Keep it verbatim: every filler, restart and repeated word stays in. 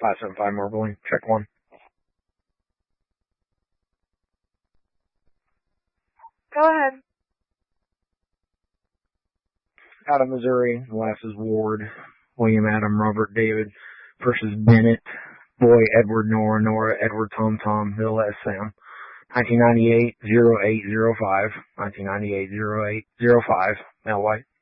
five seven five Morbling. Check one. Go ahead. Out of Missouri, the last is Ward. William Adam, Robert David versus Bennett. Boy, Edward, Nora, Nora, Edward, Tom, Tom, Bill, S. Sam. nineteen ninety-eight, oh eight oh five. nineteen ninety-eight, oh eight oh five. Male white.